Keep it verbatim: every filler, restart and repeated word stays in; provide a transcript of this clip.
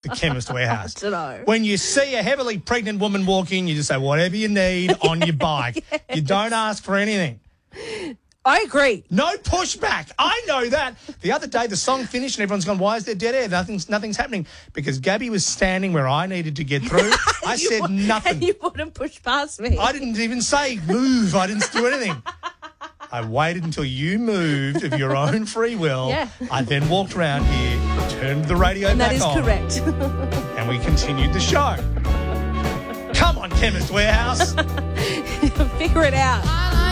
the Chemist Warehouse? I don't know. When you see a heavily pregnant woman walk in, you just say, whatever you need on your bike. Yes. You don't ask for anything. I agree. No pushback. I know that. The other day, the song finished and everyone's gone, why is there dead air? Nothing's, nothing's happening. Because Gabby was standing where I needed to get through. I said would, nothing. And you wouldn't push past me. I didn't even say move. I didn't do anything. I waited until you moved of your own free will. Yeah. I then walked around here, turned the radio and back that is on. correct. And we continued the show. Come on, Chemist Warehouse. Figure it out.